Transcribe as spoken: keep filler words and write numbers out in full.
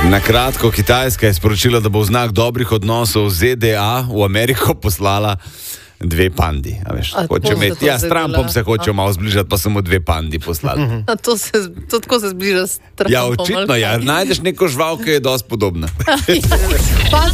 Na kratko, Kitajska je sporočila, da bo v znak dobrih odnosov Z D A v Ameriko poslala dve pandi. A veš, A hoče tako se imeti, to ja, s zdaj Trumpom dela. se hoče malo zbližati, pa samo dve pandi poslali. A to, se, to tako se zbliža s Trumpom. Ja, očitno, ja. Najdeš neko žival, ki je dosti podobna. Pa